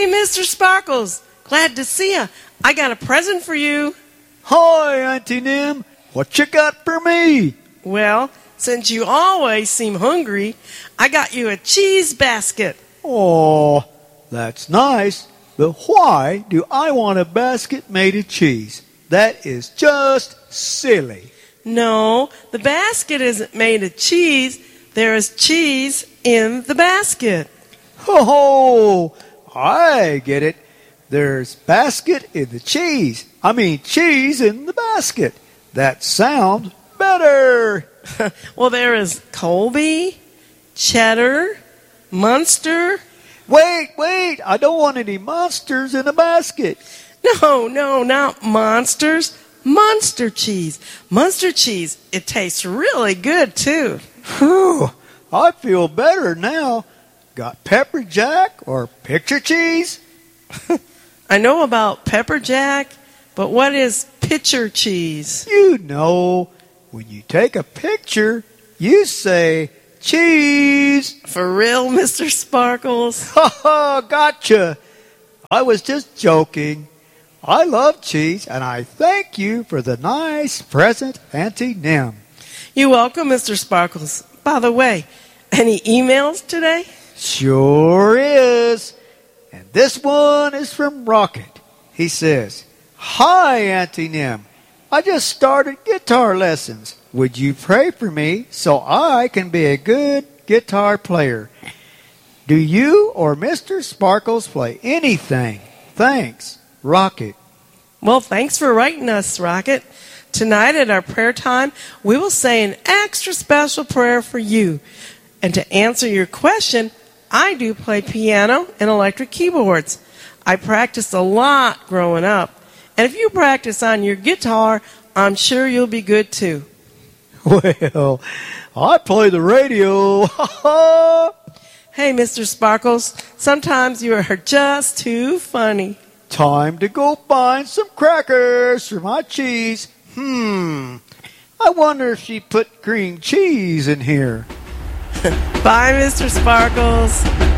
Hey, Mr. Sparkles. Glad to see you. I got a present for you. Hi, Auntie Nim. What you got for me? Well, since you always seem hungry, I got you a cheese basket. Oh, that's nice. But why do I want a basket made of cheese? That is just silly. No, the basket isn't made of cheese. There is cheese in the basket. Oh, I get it. There's basket in the cheese. I mean cheese in the basket. That sounds better. Well, there is Colby, cheddar, Munster. Wait. I don't want any monsters in a basket. No, not monsters. Munster cheese. Munster cheese. It tastes really good, too. Whew, I feel better now. Got pepper jack or picture cheese? I know about pepper jack, but what is picture cheese? You know, when you take a picture, you say cheese. For real, Mr. Sparkles? Ha ha, gotcha. I was just joking. I love cheese, and I thank you for the nice present, Auntie Nim. You're welcome, Mr. Sparkles. By the way, any emails today? Sure is. And this one is from Rocket. He says, Hi, Auntie Nim. I just started guitar lessons. Would you pray for me so I can be a good guitar player? Do you or Mr. Sparkles play anything? Thanks, Rocket. Well, thanks for writing us, Rocket. Tonight at our prayer time, we will say an extra special prayer for you. And to answer your question, I do play piano and electric keyboards. I practiced a lot growing up. And if you practice on your guitar, I'm sure you'll be good too. Well, I play the radio. Hey, Mr. Sparkles, sometimes you are just too funny. Time to go find some crackers for my cheese. I wonder if she put cream cheese in here. Bye, Mr. Sparkles.